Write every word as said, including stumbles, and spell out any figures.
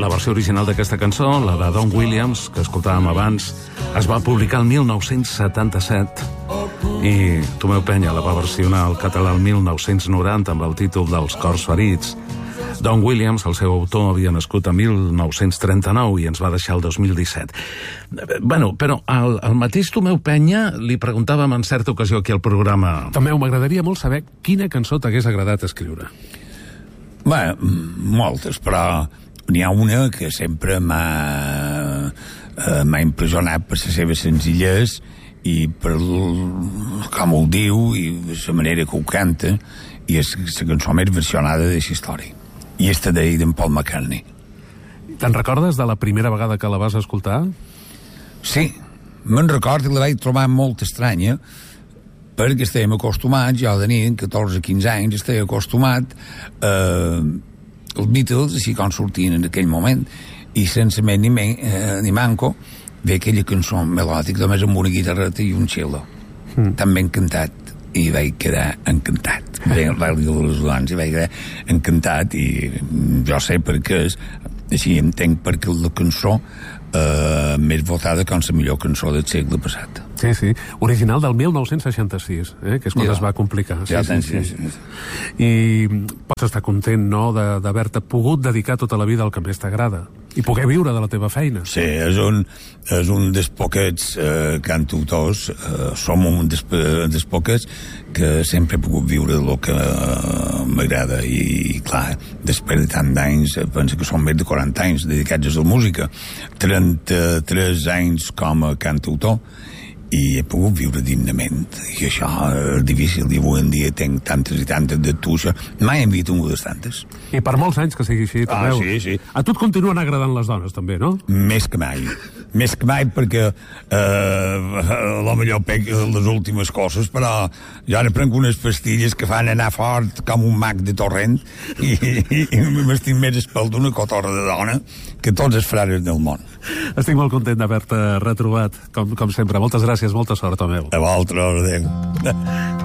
La versió original d'aquesta cançó, la de Don Williams, que escoltàvem abans, es va publicar el mil nou-cents setanta-set i Tomeu Penya la va versionar al català el mil nou-cents noranta amb el títol dels Cors Ferits. Don Williams, el seu autor, havia nascut a mil nou-cents trenta-nou i ens va deixar el dos mil disset. Bueno, però al, al mateix Tomeu Penya li preguntàvem en certa ocasió aquí al programa... Tomeu, m'agradaria molt saber quina cançó t'hagués agradat escriure. Bé, moltes, però n'hi ha una que sempre m'ha eh, m'ha impressionat per les seves senzillesa i per com ho diu i la manera que ho canta, i és la cançó més versionada de la història, i esta d'en Paul McCartney. Te'n recordes de la primera vegada que la vas escoltar? Sí, me'n recordo i la vaig trobar molt estranya, perquè estàvem acostumats, jo de nit, catorze quinze anys, estava acostumat eh, els Beatles, així com sortien en aquell moment, i sense més ni, men, eh, ni manco, ve aquella cançó melòdica, només amb una guitarreta i un cello, mm. tan ben cantat, i vaig quedar encantat. Vaig dir les dones i vaig quedar encantat, i jo sé per què és, així entenc perquè la cançó eh, més votada com la millor cançó del segle passat. Sí, sí, original del mil nou-cents seixanta-sis, eh? Que és quan ja. es va complicar. Sí, ja, sí, sí, sí. sí. I pots estar content, no?, de, d'haver-te pogut dedicar tota la vida al que més t'agrada i poder viure de la teva feina. Sí, és un, és un dels poquets eh, cantautors, eh, som un dels, dels poquets que sempre he pogut viure del que eh, m'agrada, i, i clar, després de tant d'anys, penso que són més de quaranta anys dedicats a la música, trenta-tres anys com a cantautor, i he pogut viure dignament, i això és difícil, i avui en dia tenc tantes i tantes de tuixa, mai hem vist un de tantes. I per molts anys que sigui així, ah, sí, sí. A tu et continuen agradant les dones, també, no? Més que mai, més que mai, perquè eh, la millor pec les últimes coses, però jo ara prenc unes pastilles que fan anar fort com un mag de torrent, i, i, i m'estic més espel d'una cotorra de dona que tots els frares del món. Estic molt content d'haver-te retrobat, com, com sempre. Moltes gràcies, molta sort, Tomeu. A vosaltres, adéu.